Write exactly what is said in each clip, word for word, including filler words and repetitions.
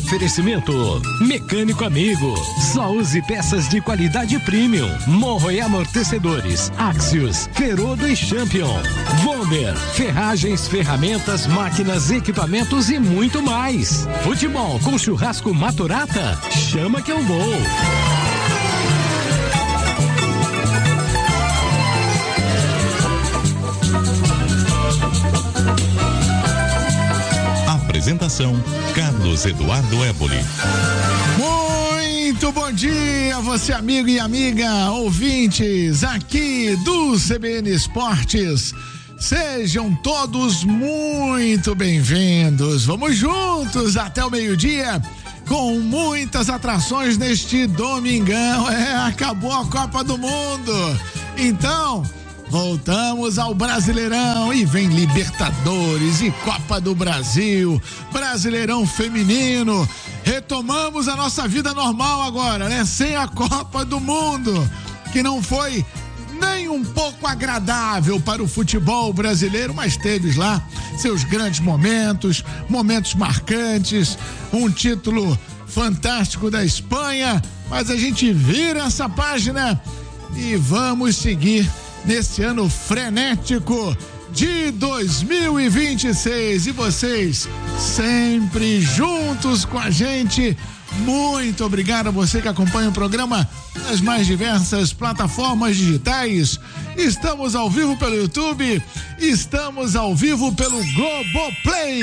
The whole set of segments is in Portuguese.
Oferecimento Mecânico Amigo. Só use peças de qualidade premium. Morro e amortecedores. Axios, Ferodo e Champion. Bomber, ferragens, ferramentas, máquinas, equipamentos e muito mais. Futebol com churrasco Maturata? Chama que eu vou. Apresentação Carlos Eduardo Éboli. Muito bom dia, você amigo e amiga, ouvintes aqui do C B N Esportes. Sejam todos muito bem-vindos. Vamos juntos até o meio-dia com muitas atrações neste domingão. É, acabou a Copa do Mundo. Então, voltamos ao Brasileirão e vem Libertadores e Copa do Brasil, Brasileirão feminino. Retomamos a nossa vida normal agora, né? Sem a Copa do Mundo, que não foi nem um pouco agradável para o futebol brasileiro, mas teve lá seus grandes momentos, momentos marcantes, um título fantástico da Espanha, mas a gente vira essa página e vamos seguir nesse ano frenético de dois mil e vinte e seis, e vocês sempre juntos com a gente. Muito obrigado a você que acompanha o programa nas mais diversas plataformas digitais. Estamos ao vivo pelo YouTube, estamos ao vivo pelo Globoplay.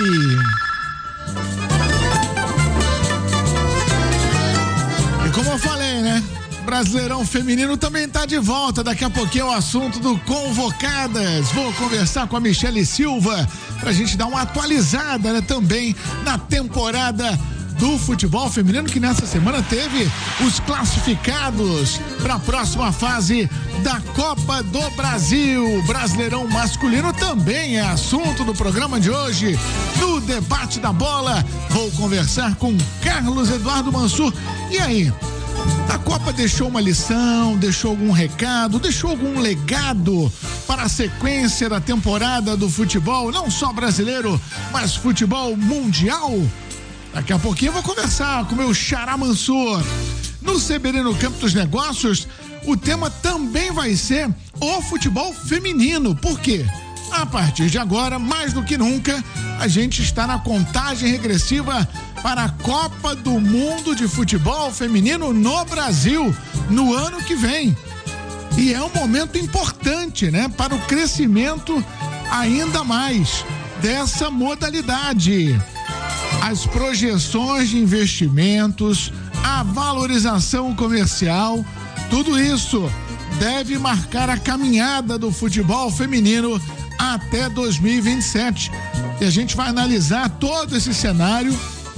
E como eu falei, né? Brasileirão feminino também está de volta. Daqui a pouquinho é o assunto do Convocadas. Vou conversar com a Michele Silva pra gente dar uma atualizada, né, também na temporada do futebol feminino, que nessa semana teve os classificados para a próxima fase da Copa do Brasil. Brasileirão masculino também é assunto do programa de hoje. No debate da bola, vou conversar com Carlos Eduardo Mansur. E aí? A Copa deixou uma lição, deixou algum recado, deixou algum legado para a sequência da temporada do futebol, não só brasileiro, mas futebol mundial? Daqui a pouquinho eu vou conversar com o meu xará Mansur. No C B N no Campo dos Negócios, o tema também vai ser o futebol feminino. Por quê? A partir de agora, mais do que nunca, a gente está na contagem regressiva para a Copa do Mundo de Futebol Feminino no Brasil, no ano que vem. E é um momento importante, né, para o crescimento ainda mais dessa modalidade. As projeções de investimentos, a valorização comercial, tudo isso deve marcar a caminhada do futebol feminino até dois mil e vinte e sete. E a gente vai analisar todo esse cenário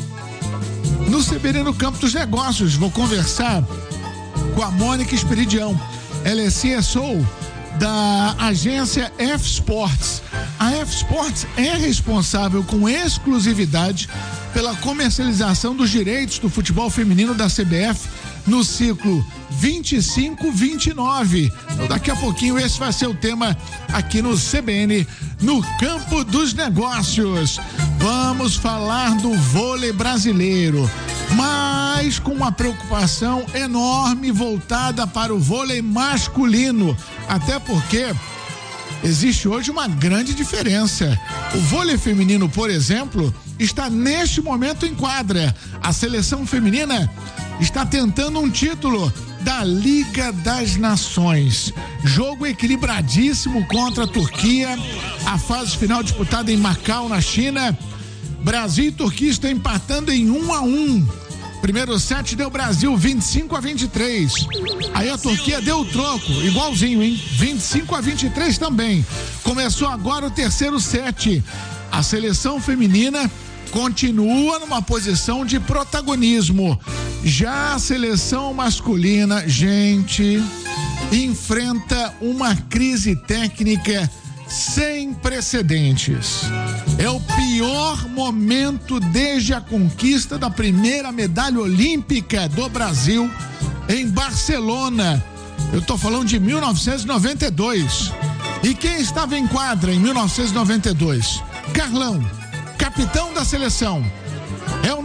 no C B N no Campo dos Negócios. Vou conversar com a Mônica Esperidião. Ela é C S O da agência F Sports. A F Sports é responsável com exclusividade pela comercialização dos direitos do futebol feminino da C B F no ciclo vinte e cinco vinte e nove. Então, daqui a pouquinho esse vai ser o tema aqui no C B N no Campo dos Negócios. Vamos falar do vôlei brasileiro, mas com uma preocupação enorme voltada para o vôlei masculino, até porque existe hoje uma grande diferença. O vôlei feminino, por exemplo, está neste momento em quadra. A seleção feminina está tentando um título da Liga das Nações. Jogo equilibradíssimo contra a Turquia. A fase final disputada em Macau, na China. Brasil e Turquia estão empatando em um a um. Primeiro set deu Brasil vinte e cinco a vinte e três. Aí a Turquia deu o troco, igualzinho, hein? vinte e cinco a vinte e três também. Começou agora o terceiro set. A seleção feminina continua numa posição de protagonismo. Já a seleção masculina, gente, enfrenta uma crise técnica sem precedentes. É o pior momento desde a conquista da primeira medalha olímpica do Brasil em Barcelona. Eu tô falando de mil novecentos e noventa e dois. E quem estava em quadra em mil novecentos e noventa e dois? Carlão, capitão da seleção. É o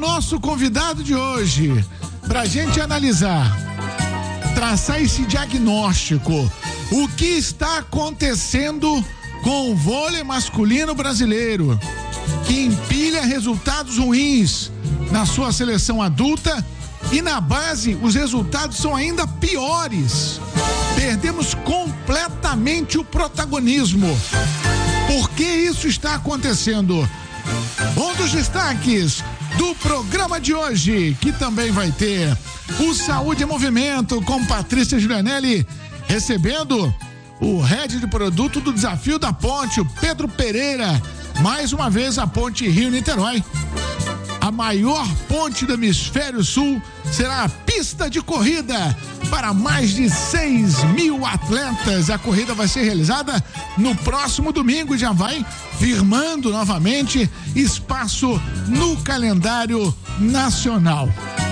nosso convidado de hoje, pra gente analisar, traçar esse diagnóstico. O que está acontecendo com o vôlei masculino brasileiro, que empilha resultados ruins na sua seleção adulta e na base os resultados são ainda piores. Perdemos completamente o protagonismo. Por que isso está acontecendo? Um dos destaques do programa de hoje, que também vai ter o Saúde em Movimento com Patrícia Giulianelli, recebendo o head de produto do Desafio da Ponte, o Pedro Pereira. Mais uma vez a Ponte Rio-Niterói, a maior ponte do hemisfério sul, será a pista de corrida para mais de seis mil atletas. A corrida vai ser realizada no próximo domingo, já vai firmando novamente espaço no calendário nacional.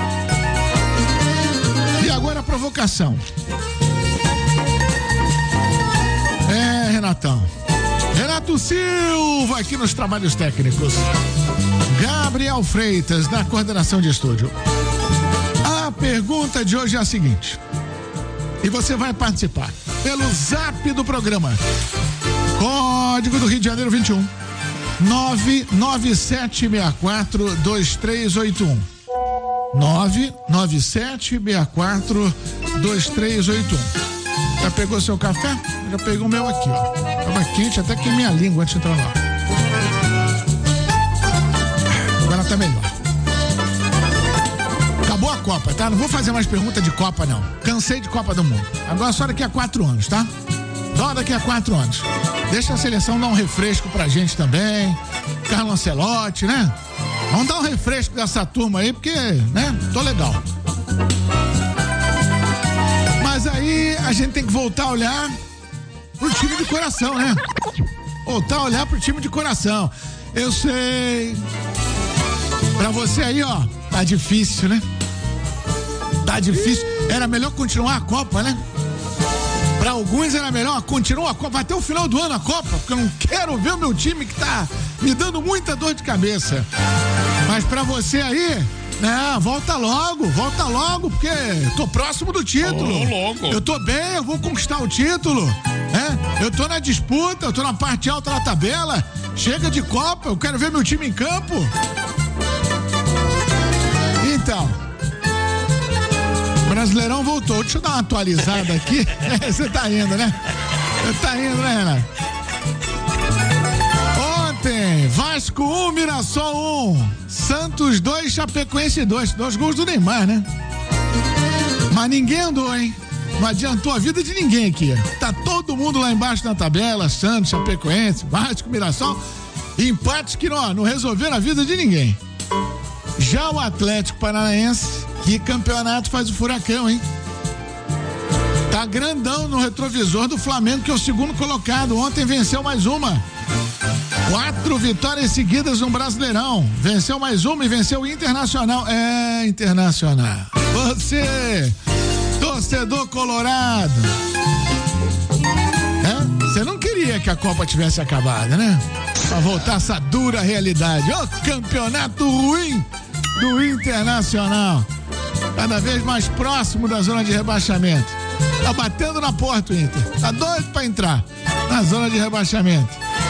E agora a provocação. É, Renatão. Renato Silva aqui nos trabalhos técnicos. Gabriel Freitas na coordenação de estúdio. A pergunta de hoje é a seguinte, e você vai participar pelo zap do programa. Código do Rio de Janeiro vinte e um nove nove sete seis quatro dois três oito um nove nove sete seis quatro dois três oito um. Já pegou seu café? Já peguei o meu aqui, ó. Tava quente, até queimei a língua antes de entrar lá. Agora tá melhor. Acabou a Copa, tá? Não vou fazer mais pergunta de Copa, não. Cansei de Copa do Mundo. Agora só daqui a quatro anos, tá? Só daqui a quatro anos. Deixa a seleção dar um refresco pra gente também. Carlo Ancelotti, né? Vamos dar um refresco dessa turma aí, porque, né? Tô legal. Mas aí a gente tem que voltar a olhar pro time de coração, né? Voltar a olhar pro time de coração. Eu sei. Pra você aí, ó, tá difícil, né? Tá difícil. Era melhor continuar a Copa, né? Pra alguns era melhor continuar a Copa até o final do ano a Copa, porque eu não quero ver o meu time que tá me dando muita dor de cabeça. Mas pra você aí, né, volta logo, volta logo, porque tô próximo do título. Oh, logo. Eu tô bem, eu vou conquistar o título, né? Eu tô na disputa, eu tô na parte alta da tabela. Chega de Copa, eu quero ver meu time em campo. Então, Brasileirão voltou. Deixa eu dar uma atualizada aqui. Você tá indo, né? Você tá indo, né, Renato? Ontem, Vasco um, Mirassol um, Santos dois, Chapecoense dois. Dois gols do Neymar, né? Mas ninguém andou, hein? Não adiantou a vida de ninguém aqui. Tá todo mundo lá embaixo na tabela, Santos, Chapecoense, Vasco, Mirassol. Empates que não, não resolveram a vida de ninguém. Já o Atlético Paranaense, que campeonato faz o furacão, hein? Tá grandão no retrovisor do Flamengo, que é o segundo colocado. Ontem venceu mais uma. Quatro vitórias seguidas no Brasileirão. Venceu mais uma e venceu o Internacional. É, Internacional. Você, torcedor colorado. É? Você não queria que a Copa tivesse acabado, né? Pra voltar essa dura realidade. Ó, campeonato ruim do Internacional. Cada vez mais próximo da zona de rebaixamento. Tá batendo na porta o Inter. Tá doido pra entrar na zona de rebaixamento.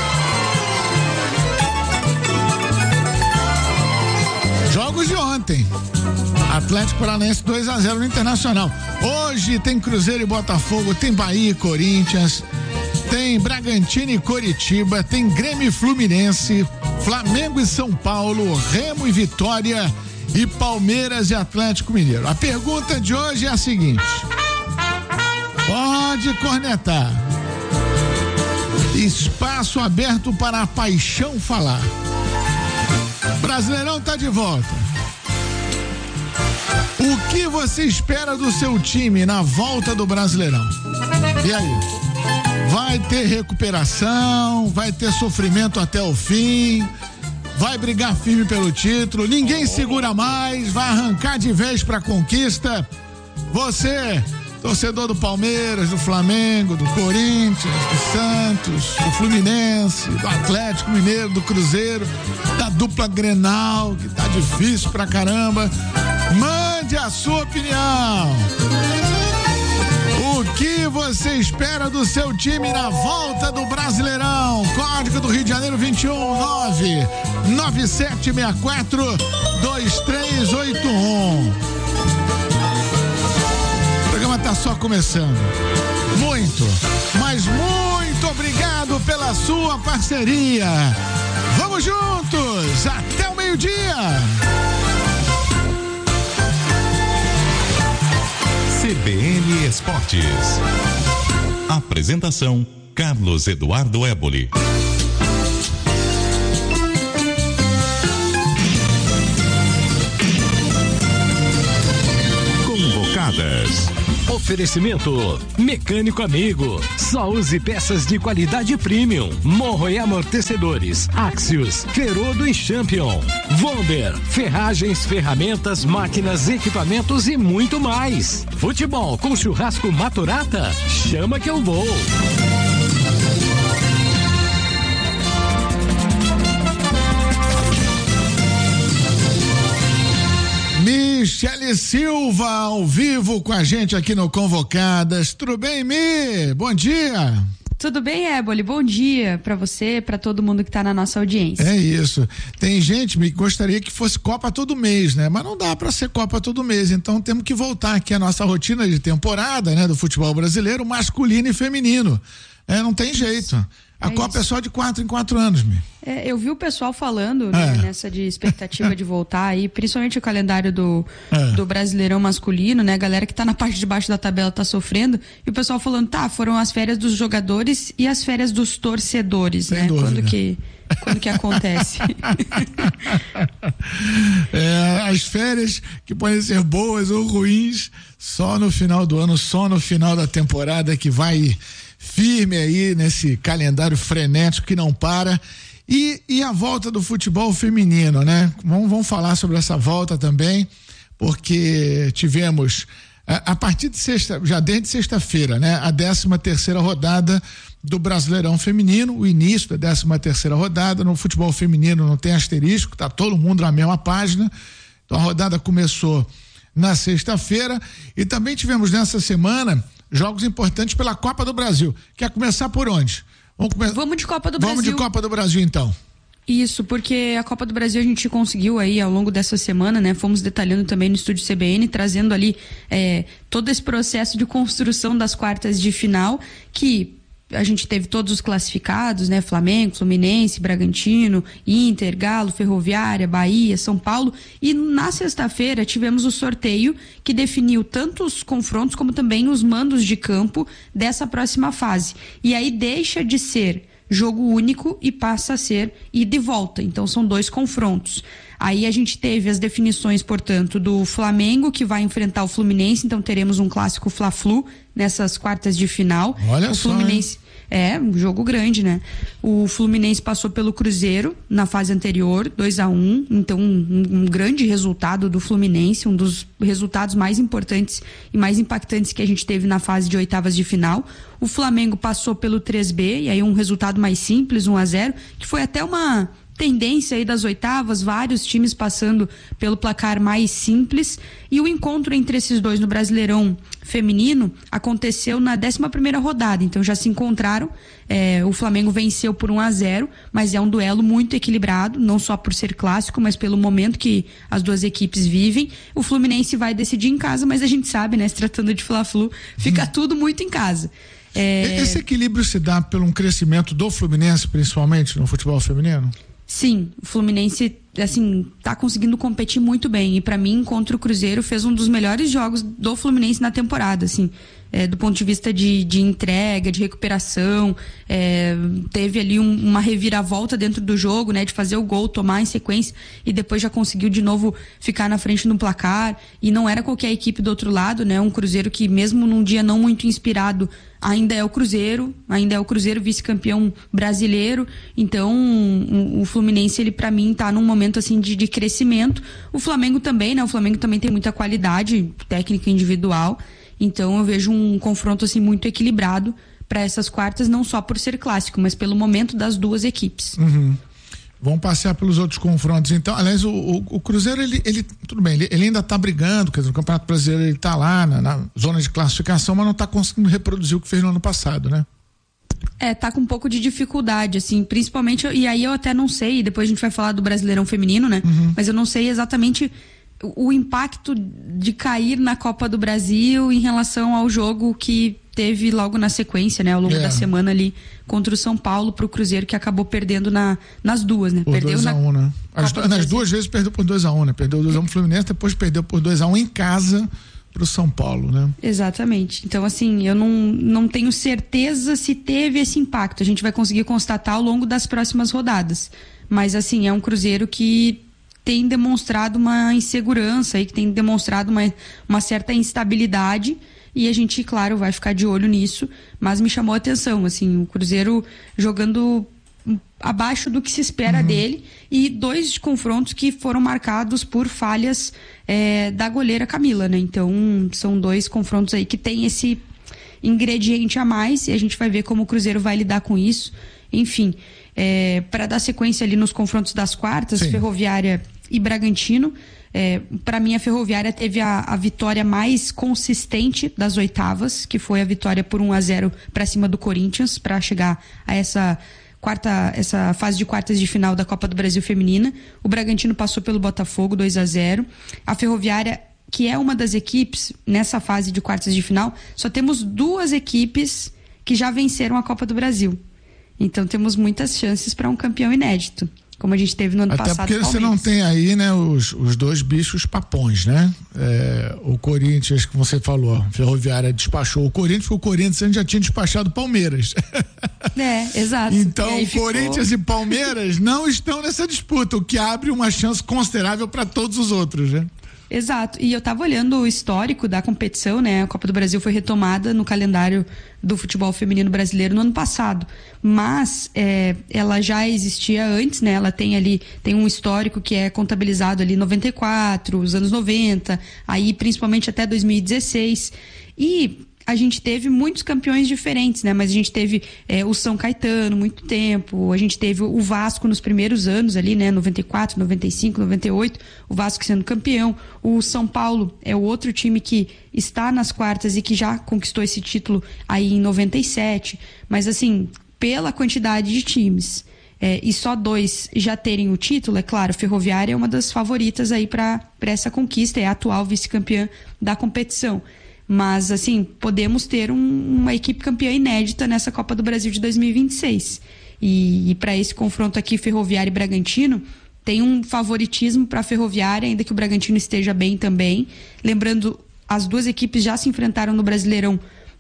Jogos de ontem. Atlético Paranaense dois a zero no Internacional. Hoje tem Cruzeiro e Botafogo, tem Bahia e Corinthians, tem Bragantino e Coritiba, tem Grêmio e Fluminense, Flamengo e São Paulo, Remo e Vitória e Palmeiras e Atlético Mineiro. A pergunta de hoje é a seguinte: pode cornetar. Espaço aberto para a paixão falar. Brasileirão tá de volta. O que você espera do seu time na volta do Brasileirão? E aí? Vai ter recuperação? Vai ter sofrimento até o fim? Vai brigar firme pelo título? Ninguém segura mais? Vai arrancar de vez pra conquista? Você Torcedor do Palmeiras, do Flamengo, do Corinthians, do Santos, do Fluminense, do Atlético Mineiro, do Cruzeiro, da dupla Grenal, que tá difícil pra caramba. Mande a sua opinião. O que você espera do seu time na volta do Brasileirão? Código do Rio de Janeiro vinte e um nove nove sete seis quatro dois três oito um. O programa tá só começando. Muito, mas muito obrigado pela sua parceria. Vamos juntos até o meio-dia. C B N Esportes. Apresentação: Carlos Eduardo Éboli. Convocadas. Oferecimento Mecânico Amigo. Só use peças de qualidade premium. Morro e amortecedores. Axios, Ferodo e Champion. Vomber, ferragens, ferramentas, máquinas, equipamentos e muito mais. Futebol com churrasco Maturata? Chama que eu vou. Michele Silva, ao vivo com a gente aqui no Convocadas. Tudo bem, Mi? Bom dia. Tudo bem, Éboli? Bom dia para você, para todo mundo que tá na nossa audiência. É isso. Tem gente que gostaria que fosse Copa todo mês, né? Mas não dá para ser Copa todo mês, então temos que voltar aqui à nossa rotina de temporada, né? Do futebol brasileiro, masculino e feminino. É, não tem jeito. A é Copa isso. É só de quatro em quatro anos, Mi. É, eu vi o pessoal falando, né, é. nessa de expectativa de voltar aí, principalmente o calendário do, é. do Brasileirão masculino, né? A galera que tá na parte de baixo da tabela tá sofrendo. E o pessoal falando, tá, foram as férias dos jogadores e as férias dos torcedores, Sem né? Dúvida. Quando que... Quando que acontece? É, as férias que podem ser boas ou ruins, só no final do ano, só no final da temporada, que vai firme aí nesse calendário frenético que não para. E, e a volta do futebol feminino, né? Vamos, vamos falar sobre essa volta também, porque tivemos a, a partir de sexta, já desde sexta-feira, né? A décima terceira rodada do Brasileirão Feminino, o início da décima terceira rodada. No futebol feminino não tem asterisco, tá todo mundo na mesma página. Então a rodada começou na sexta-feira e também tivemos nessa semana jogos importantes pela Copa do Brasil. Quer começar por onde? Vamos, come... Vamos de Copa do Vamos Brasil. Vamos de Copa do Brasil, então. Isso, porque a Copa do Brasil a gente conseguiu aí ao longo dessa semana, né? Fomos detalhando também no estúdio C B N, trazendo ali é, todo esse processo de construção das quartas de final, que a gente teve todos os classificados, né? Flamengo, Fluminense, Bragantino, Inter, Galo, Ferroviária, Bahia, São Paulo. E na sexta-feira tivemos o sorteio que definiu tanto os confrontos como também os mandos de campo dessa próxima fase. E aí deixa de ser jogo único e passa a ser ida e volta. Então são dois confrontos. Aí a gente teve as definições, portanto, do Flamengo, que vai enfrentar o Fluminense, então teremos um clássico Fla-Flu nessas quartas de final. Olha o só, Fluminense hein? É, um jogo grande, né? O Fluminense passou pelo Cruzeiro na fase anterior, dois a um, então um, um grande resultado do Fluminense, um dos resultados mais importantes e mais impactantes que a gente teve na fase de oitavas de final. O Flamengo passou pelo três B, e aí um resultado mais simples, um a zero, que foi até uma tendência aí das oitavas, vários times passando pelo placar mais simples, e o encontro entre esses dois no Brasileirão feminino aconteceu na décima primeira rodada, então já se encontraram. É, o Flamengo venceu por um a zero, mas é um duelo muito equilibrado, não só por ser clássico, mas pelo momento que as duas equipes vivem. O Fluminense vai decidir em casa, mas a gente sabe, né, se tratando de Fla-Flu, fica hum. tudo muito em casa. É... Esse equilíbrio se dá pelo um crescimento do Fluminense, principalmente no futebol feminino? Sim, o Fluminense, assim, tá conseguindo competir muito bem, e para mim, contra o Cruzeiro, fez um dos melhores jogos do Fluminense na temporada, assim, é, do ponto de vista de, de entrega, de recuperação, é, teve ali um, uma reviravolta dentro do jogo, né, de fazer o gol, tomar em sequência, e depois já conseguiu de novo ficar na frente no placar, e não era qualquer equipe do outro lado, né, um Cruzeiro que mesmo num dia não muito inspirado, ainda é o Cruzeiro, ainda é o Cruzeiro vice-campeão brasileiro. Então o, o Fluminense, ele para mim tá num momento assim de, de crescimento. O Flamengo também, né? O Flamengo também tem muita qualidade técnica individual, Então eu vejo um confronto assim muito equilibrado para essas quartas, não só por ser clássico, mas pelo momento das duas equipes. Uhum. Vamos passear pelos outros confrontos, então. Aliás, o, o, o Cruzeiro, ele, ele, tudo bem, ele, ele ainda está brigando, quer dizer, o Campeonato Brasileiro, ele está lá na, na zona de classificação, mas não está conseguindo reproduzir o que fez no ano passado, né? É, tá com um pouco de dificuldade, assim, principalmente, e aí eu até não sei, depois a gente vai falar do Brasileirão Feminino, né? Uhum. Mas eu não sei exatamente o, o impacto de cair na Copa do Brasil em relação ao jogo que teve logo na sequência, né, ao longo é. da semana ali contra o São Paulo, pro Cruzeiro, que acabou perdendo na, nas duas, né? Por Perdeu dois a um, né? As, nas duas vezes perdeu por dois a um, né? Perdeu dois a um pro Fluminense, depois perdeu por dois a um em casa pro São Paulo, né? Exatamente. Então, assim, eu não, não tenho certeza se teve esse impacto. A gente vai conseguir constatar ao longo das próximas rodadas. Mas, assim, é um Cruzeiro que tem demonstrado uma insegurança e que tem demonstrado uma, uma certa instabilidade. E a gente, claro, vai ficar de olho nisso, mas me chamou a atenção, assim, o Cruzeiro jogando abaixo do que se espera uhum. dele, e dois confrontos que foram marcados por falhas é, da goleira Camila, né? Então, são dois confrontos aí que tem esse ingrediente a mais, e a gente vai ver como o Cruzeiro vai lidar com isso. Enfim, é, para dar sequência ali nos confrontos das quartas, Sim. Ferroviária e Bragantino. É, para mim, a Ferroviária teve a, a vitória mais consistente das oitavas, que foi a vitória por um a zero para cima do Corinthians, para chegar a essa quarta, essa fase de quartas de final da Copa do Brasil Feminina. O Bragantino passou pelo Botafogo dois a zero. A Ferroviária, que é uma das equipes nessa fase de quartas de final, só temos duas equipes que já venceram a Copa do Brasil. Então temos muitas chances para um campeão inédito, como a gente teve no ano Até passado. Até porque você não tem aí, né, os, os dois bichos papões, né? É, o Corinthians, que você falou, a Ferroviária despachou o Corinthians, porque o Corinthians já tinha despachado o Palmeiras. É, exato. Então, e Corinthians ficou... e Palmeiras não estão nessa disputa, o que abre uma chance considerável para todos os outros, né? Exato, e eu tava olhando o histórico da competição, né? A Copa do Brasil foi retomada no calendário do futebol feminino brasileiro no ano passado, mas é, ela já existia antes, né? Ela tem ali, tem um histórico que é contabilizado ali noventa e quatro, os anos noventa, aí principalmente até dois mil e dezesseis, e a gente teve muitos campeões diferentes, né? Mas a gente teve é, o São Caetano muito tempo, a gente teve o Vasco nos primeiros anos ali, né? noventa e quatro, noventa e cinco, noventa e oito, o Vasco sendo campeão. O São Paulo é o outro time que está nas quartas e que já conquistou esse título aí em noventa e sete. Mas assim, pela quantidade de times é, e só dois já terem o título, é claro, Ferroviária é uma das favoritas aí para essa conquista, é a atual vice-campeã da competição. Mas, assim, podemos ter um, uma equipe campeã inédita nessa Copa do Brasil de dois mil e vinte e seis. E, e para esse confronto aqui, Ferroviária e Bragantino, tem um favoritismo para a Ferroviária, ainda que o Bragantino esteja bem também. Lembrando, as duas equipes já se enfrentaram no Brasileirão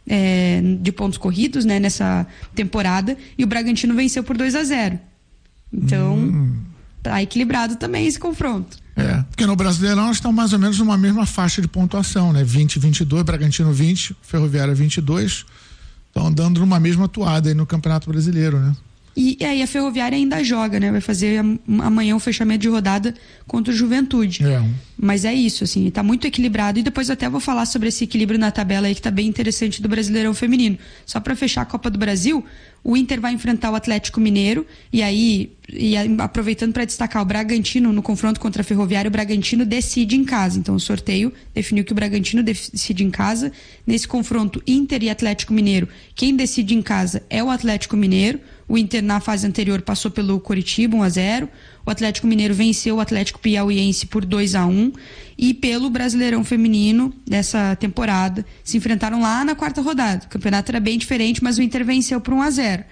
é, de pontos corridos, né, nessa temporada, e o Bragantino venceu por dois a zero. Então, hum. tá equilibrado também esse confronto. É, porque no Brasileirão elas estão mais ou menos numa mesma faixa de pontuação, né? vinte, vinte e dois, Bragantino vinte, Ferroviária vinte e dois. Estão andando numa mesma toada aí no Campeonato Brasileiro, né? E, e aí a Ferroviária ainda joga, né? Vai fazer amanhã o fechamento de rodada contra o Juventude. É. Mas é isso, assim, tá muito equilibrado. E depois eu até vou falar sobre esse equilíbrio na tabela aí que tá bem interessante do Brasileirão Feminino. Só para fechar a Copa do Brasil, o Inter vai enfrentar o Atlético Mineiro e aí, e aproveitando para destacar o Bragantino no confronto contra a Ferroviária, o Bragantino decide em casa. Então o sorteio definiu que o Bragantino decide em casa. Nesse confronto Inter e Atlético Mineiro, quem decide em casa é o Atlético Mineiro. O Inter na fase anterior passou pelo Coritiba um a zero. O Atlético Mineiro venceu o Atlético Piauiense por dois a um. E pelo Brasileirão Feminino dessa temporada se enfrentaram lá na quarta rodada. O campeonato era bem diferente, mas o Inter venceu por um a zero.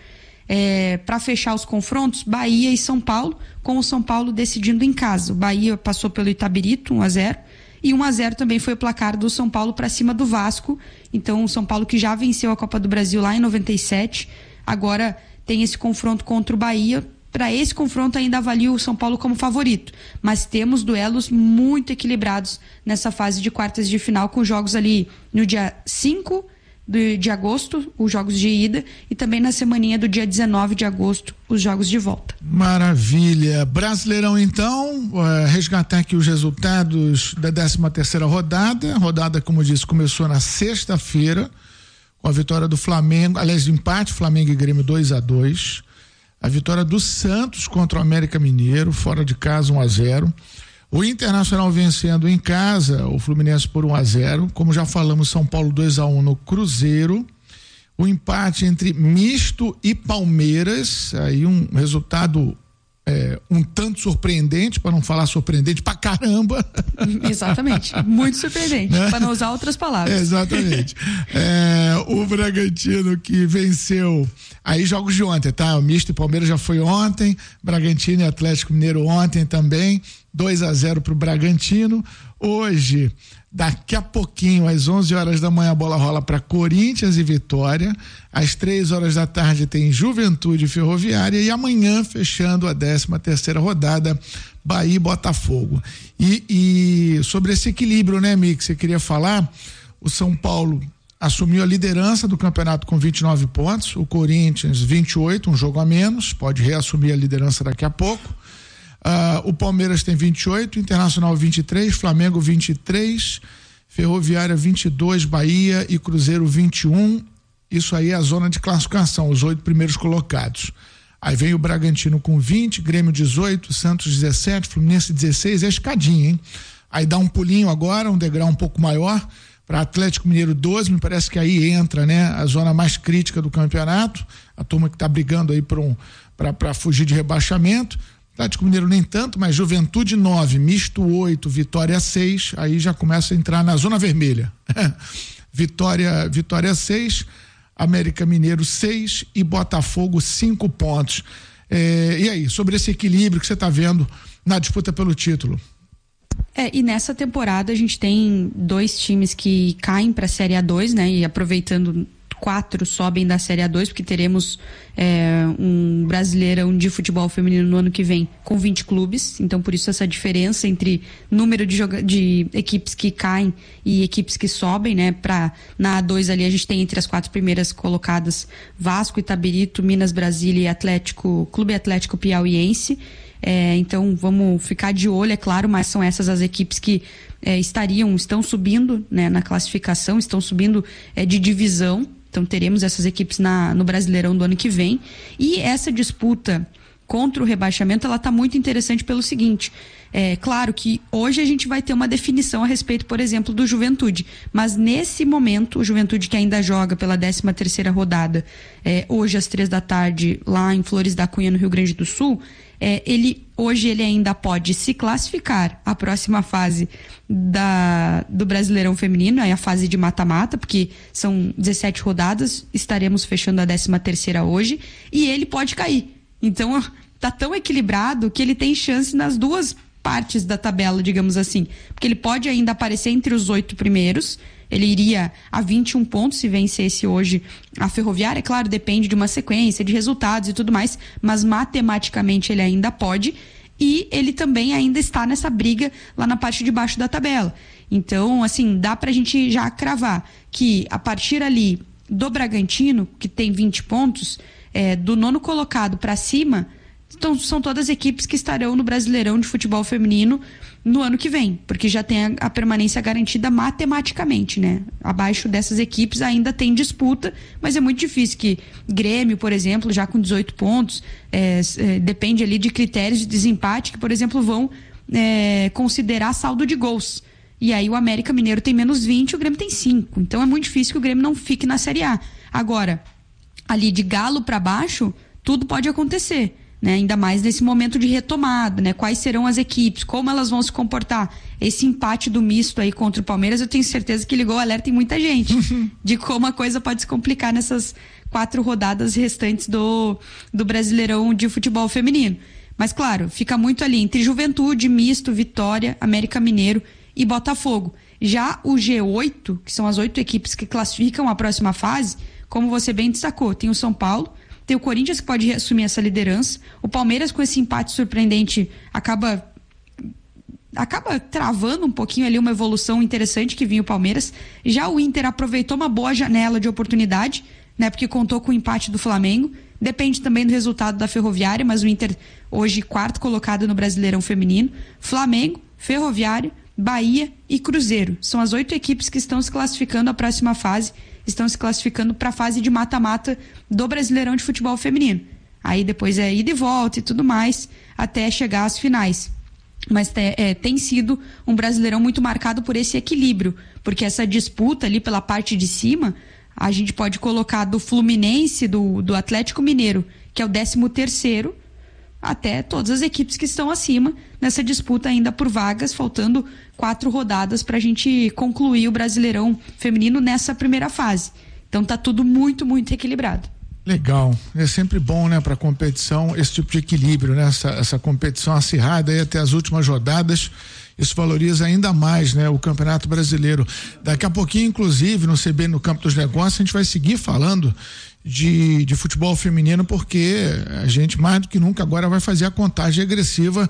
É, para fechar os confrontos, Bahia e São Paulo, com o São Paulo decidindo em casa. O Bahia passou pelo Itabirito um a zero. E um a zero também foi o placar do São Paulo para cima do Vasco. Então o São Paulo, que já venceu a Copa do Brasil lá em noventa e sete, agora tem esse confronto contra o Bahia. Para esse confronto ainda avalio o São Paulo como favorito, mas temos duelos muito equilibrados nessa fase de quartas de final, com jogos ali no dia cinco de, de agosto, os jogos de ida, e também na semaninha do dia dezenove de agosto, os jogos de volta. Maravilha. Brasileirão, então, uh, resgatar aqui os resultados da décima terceira rodada. A rodada, como eu disse, começou na sexta-feira, com a vitória do Flamengo, aliás, empate, Flamengo e Grêmio dois a dois. A vitória do Santos contra o América Mineiro, fora de casa um a zero. O Internacional vencendo em casa o Fluminense por um a zero. Como já falamos, São Paulo dois a um no Cruzeiro. O empate entre Misto e Palmeiras, aí um resultado é, um tanto surpreendente, para não falar surpreendente pra caramba. Exatamente, muito surpreendente, né? Para não usar outras palavras. É, exatamente. É, o Bragantino que venceu, aí jogos de ontem, tá? O Misto e Palmeiras já foi ontem, Bragantino e Atlético Mineiro ontem também, dois a zero pro Bragantino. Hoje, daqui a pouquinho, às onze horas da manhã, a bola rola para Corinthians e Vitória. Às três horas da tarde tem Juventude e Ferroviária. E amanhã, fechando a décima terceira rodada, Bahia e Botafogo. E, e sobre esse equilíbrio, né, Mi, que você queria falar, o São Paulo assumiu a liderança do campeonato com vinte e nove pontos, o Corinthians vinte e oito, um jogo a menos, pode reassumir a liderança daqui a pouco. Uh, o Palmeiras tem vinte e oito, Internacional vinte e três, Flamengo vinte e três, Ferroviária vinte e dois, Bahia e Cruzeiro vinte e um. Isso aí é a zona de classificação, os oito primeiros colocados. Aí vem o Bragantino com vinte, Grêmio dezoito, Santos dezessete, Fluminense dezesseis, é escadinha, hein? Aí dá um pulinho agora, um degrau um pouco maior, para Atlético Mineiro doze, me parece que aí entra, né, a zona mais crítica do campeonato, a turma que está brigando aí para um, para fugir de rebaixamento. Atlético Mineiro nem tanto, mas Juventude nove, Misto oito, Vitória seis, aí já começa a entrar na zona vermelha. Vitória, Vitória seis, América Mineiro seis e Botafogo cinco pontos. É, e aí, sobre esse equilíbrio que você está vendo na disputa pelo título? É, e nessa temporada a gente tem dois times que caem para a Série A dois, né? E aproveitando, quatro sobem da Série A dois, porque teremos é, um Brasileirão de futebol feminino no ano que vem com vinte clubes, então por isso essa diferença entre número de, joga- de equipes que caem e equipes que sobem, né? Pra, na A dois ali a gente tem entre as quatro primeiras colocadas Vasco, Itabirito, Minas, Brasília e Atlético, Clube Atlético Piauiense. É, então vamos ficar de olho, é claro, mas são essas as equipes que é, estariam, estão subindo, né, na classificação, estão subindo é, de divisão. Então teremos essas equipes na, no Brasileirão do ano que vem. E essa disputa contra o rebaixamento, ela está muito interessante pelo seguinte: é claro que hoje a gente vai ter uma definição a respeito, por exemplo, do Juventude, mas nesse momento, o Juventude que ainda joga pela décima terceira rodada, é, hoje às três da tarde, lá em Flores da Cunha, no Rio Grande do Sul, é, ele, hoje ele ainda pode se classificar à próxima fase da, do Brasileirão Feminino, aí a fase de mata-mata, porque são dezessete rodadas, estaremos fechando a décima terceira hoje, e ele pode cair. Então, tá tão equilibrado que ele tem chance nas duas partes da tabela, digamos assim. Porque ele pode ainda aparecer entre os oito primeiros, ele iria a vinte e um pontos se vencesse hoje a Ferroviária. É claro, depende de uma sequência, de resultados e tudo mais, mas matematicamente ele ainda pode, e ele também ainda está nessa briga lá na parte de baixo da tabela. Então, assim, dá pra gente já cravar que a partir ali do Bragantino, que tem vinte pontos, É, do nono colocado para cima, então, são todas equipes que estarão no Brasileirão de Futebol Feminino no ano que vem, porque já tem a, a permanência garantida matematicamente, né? Abaixo dessas equipes ainda tem disputa, mas é muito difícil que Grêmio, por exemplo, já com dezoito pontos, é, é, depende ali de critérios de desempate que, por exemplo, vão é, considerar saldo de gols. E aí o América Mineiro tem menos vinte, o Grêmio tem cinco. Então é muito difícil que o Grêmio não fique na Série A. Agora, ali de Galo para baixo, tudo pode acontecer, né? Ainda mais nesse momento de retomada, né? Quais serão as equipes, como elas vão se comportar. Esse empate do misto aí contra o Palmeiras, eu tenho certeza que ligou o alerta em muita gente de como a coisa pode se complicar nessas quatro rodadas restantes do, do Brasileirão de Futebol Feminino. Mas claro, fica muito ali entre Juventude, Misto, Vitória, América Mineiro e Botafogo. Já o G oito, que são as oito equipes que classificam a próxima fase, como você bem destacou, tem o São Paulo, tem o Corinthians que pode assumir essa liderança, o Palmeiras com esse empate surpreendente acaba acaba travando um pouquinho ali uma evolução interessante que vinha o Palmeiras. Já o Inter aproveitou uma boa janela de oportunidade, né? Porque contou com o empate do Flamengo. Depende também do resultado da Ferroviária, mas o Inter hoje quarto colocado no Brasileirão Feminino. Flamengo, Ferroviária, Bahia e Cruzeiro. São as oito equipes que estão se classificando à próxima fase, estão se classificando para a fase de mata-mata do Brasileirão de Futebol Feminino. Aí depois é ida e volta e tudo mais, até chegar às finais. Mas é, tem sido um Brasileirão muito marcado por esse equilíbrio, porque essa disputa ali pela parte de cima, a gente pode colocar do Fluminense, do, do Atlético Mineiro, que é o décimo terceiro, até todas as equipes que estão acima nessa disputa ainda por vagas, faltando quatro rodadas para a gente concluir o Brasileirão Feminino nessa primeira fase. Então tá tudo muito, muito equilibrado. Legal, é sempre bom, né, para competição, esse tipo de equilíbrio, né, essa, essa competição acirrada aí até as últimas rodadas, isso valoriza ainda mais, né, o Campeonato Brasileiro. Daqui a pouquinho, inclusive, no C B, no Campo dos Negócios, a gente vai seguir falando de, de futebol feminino, porque a gente mais do que nunca agora vai fazer a contagem regressiva,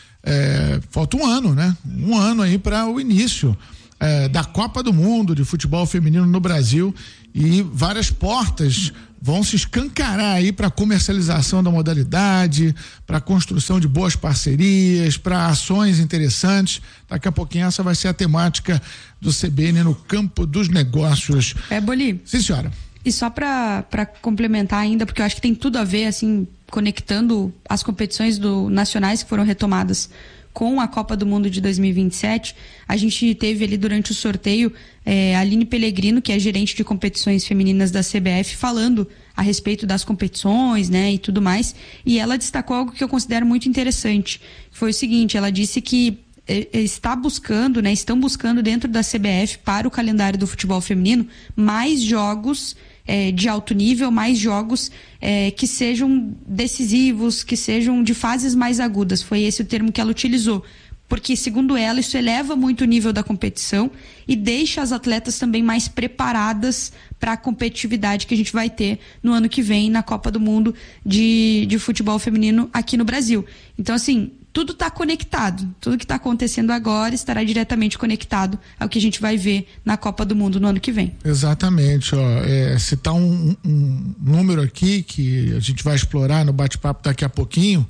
é, falta um ano, né, um ano aí para o início é, da Copa do Mundo de futebol feminino no Brasil, e várias portas vão se escancarar aí para comercialização da modalidade, para construção de boas parcerias, para ações interessantes. Daqui a pouquinho essa vai ser a temática do C B N no Campo dos Negócios. É, Boli. Sim, senhora. E só para para complementar ainda, porque eu acho que tem tudo a ver, assim, conectando as competições do nacionais que foram retomadas com a Copa do Mundo de dois mil e vinte e sete, a gente teve ali durante o sorteio é, a Aline Pellegrino, que é gerente de competições femininas da C B F, falando a respeito das competições, né, e tudo mais, e ela destacou algo que eu considero muito interessante. Foi o seguinte, ela disse que é, está buscando, né, estão buscando dentro da C B F para o calendário do futebol feminino mais jogos É, de alto nível, mais jogos é, que sejam decisivos, que sejam de fases mais agudas. Foi esse o termo que ela utilizou. Porque, segundo ela, isso eleva muito o nível da competição e deixa as atletas também mais preparadas para a competitividade que a gente vai ter no ano que vem na Copa do Mundo de, de futebol feminino aqui no Brasil. Então, assim, tudo está conectado. Tudo que está acontecendo agora estará diretamente conectado ao que a gente vai ver na Copa do Mundo no ano que vem. Exatamente. Ó, é, citar um, um número aqui que a gente vai explorar no bate-papo daqui a pouquinho.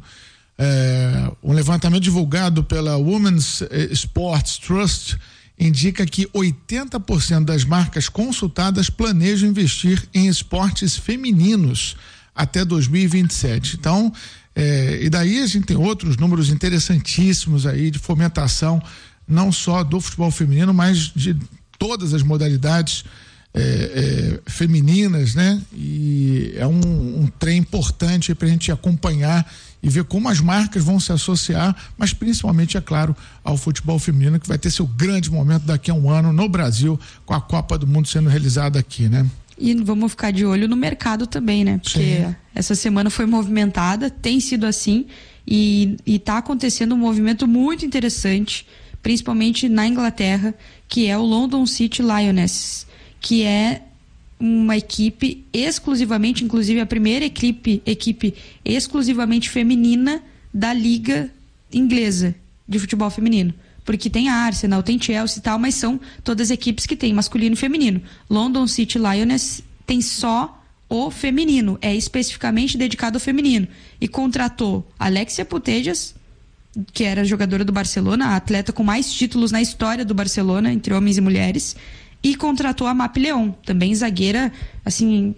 É, um levantamento divulgado pela Women's Sports Trust indica que oitenta por cento das marcas consultadas planejam investir em esportes femininos até dois mil e vinte e sete. Então, É, e daí a gente tem outros números interessantíssimos aí de fomentação, não só do futebol feminino, mas de todas as modalidades é, é, femininas, né? E é um, um trem importante para a gente acompanhar e ver como as marcas vão se associar, mas principalmente, é claro, ao futebol feminino, que vai ter seu grande momento daqui a um ano no Brasil, com a Copa do Mundo sendo realizada aqui, né? E vamos ficar de olho no mercado também, né? Porque Sim. essa semana foi movimentada, tem sido assim, e está acontecendo um movimento muito interessante, principalmente na Inglaterra, que é o London City Lionesses, que é uma equipe exclusivamente, inclusive a primeira equipe, equipe exclusivamente feminina da Liga Inglesa de futebol feminino. Porque tem a Arsenal, tem Chelsea e tal, mas são todas equipes que tem masculino e feminino. London City Lioness tem só o feminino, é especificamente dedicado ao feminino. E contratou Alexia Putellas, que era jogadora do Barcelona, a atleta com mais títulos na história do Barcelona, entre homens e mulheres, e contratou a Map Leon, também zagueira, assim,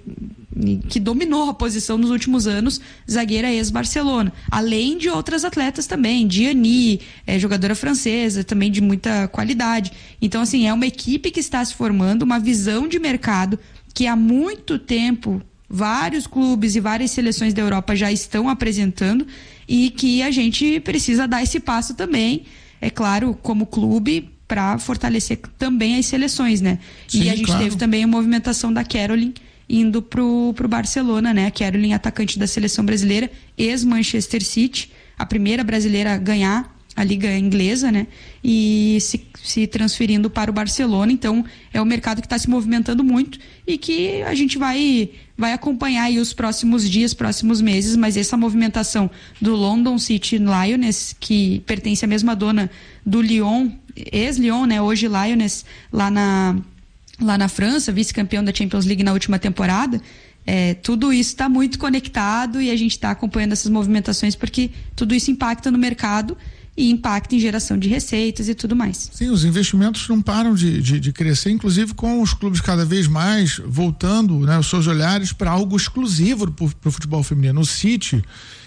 que dominou a posição nos últimos anos, zagueira ex-Barcelona, além de outras atletas também, Diani, é, jogadora francesa, também de muita qualidade. Então, assim, é uma equipe que está se formando, uma visão de mercado que há muito tempo vários clubes e várias seleções da Europa já estão apresentando, e que a gente precisa dar esse passo também, é claro, como clube, para fortalecer também as seleções, né? Sim, e a gente claro. teve também a movimentação da Caroline indo pro, pro Barcelona, né? A Caroline, atacante da seleção brasileira, ex-Manchester City, a primeira brasileira a ganhar a liga inglesa, né? E se, se transferindo para o Barcelona. Então é um mercado que está se movimentando muito e que a gente vai, vai acompanhar aí os próximos dias, próximos meses, mas essa movimentação do London City Lioness, que pertence à mesma dona do Lyon, ex-Lyon, né? Hoje Lioness, lá na, lá na França, vice-campeão da Champions League na última temporada. É, tudo isso está muito conectado e a gente está acompanhando essas movimentações porque tudo isso impacta no mercado e impacta em geração de receitas e tudo mais. Sim, os investimentos não param de, de, de crescer, inclusive com os clubes cada vez mais voltando, né, os seus olhares para algo exclusivo para o futebol feminino. O City,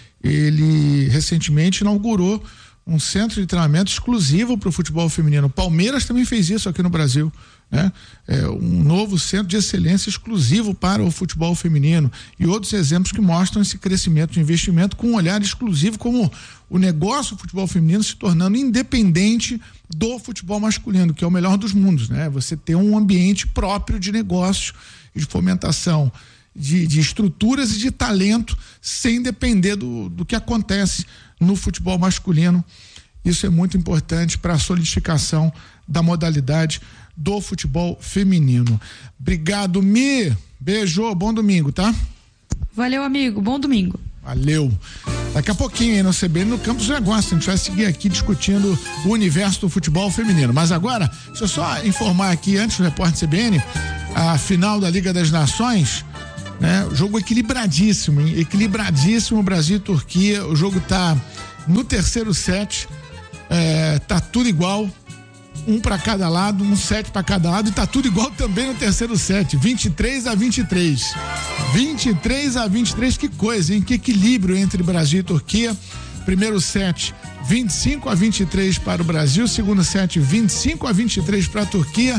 ele recentemente inaugurou um centro de treinamento exclusivo para o futebol feminino. O Palmeiras também fez isso aqui no Brasil, né? É um novo centro de excelência exclusivo para o futebol feminino e outros exemplos que mostram esse crescimento de investimento com um olhar exclusivo, como o negócio do futebol feminino se tornando independente do futebol masculino, que é o melhor dos mundos, né? Você ter um ambiente próprio de negócio e de fomentação de, de estruturas e de talento sem depender do, do que acontece no futebol masculino. Isso é muito importante para a solidificação da modalidade do futebol feminino. Obrigado, Mi. Beijo, bom domingo, tá? Valeu, amigo, bom domingo. Valeu. Daqui a pouquinho aí no C B N, no Campus Negócio, a gente vai seguir aqui discutindo o universo do futebol feminino. Mas agora, deixa eu só informar aqui, antes do repórter C B N, a final da Liga das Nações, né? Jogo equilibradíssimo, hein? Equilibradíssimo, Brasil e Turquia. O jogo tá no terceiro set, é, tá tudo igual. Um para cada lado, um set para cada lado, e tá tudo igual também no terceiro set, vinte e três a vinte e três. vinte e três a vinte e três, que coisa, hein? Que equilíbrio entre Brasil e Turquia. Primeiro set, vinte e cinco a vinte e três para o Brasil, segundo set, vinte e cinco a vinte e três para a Turquia.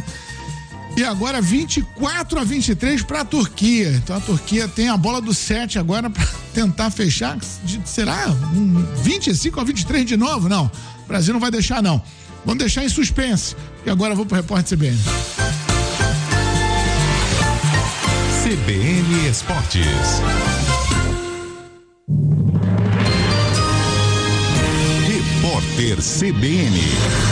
E agora vinte e quatro a vinte e três para a Turquia. Então a Turquia tem a bola do set agora para tentar fechar. De, será? Um vinte e cinco a vinte e três de novo? Não. O Brasil não vai deixar, não. Vamos deixar em suspense, porque agora eu vou pro repórter C B N. C B N Esportes. Repórter C B N.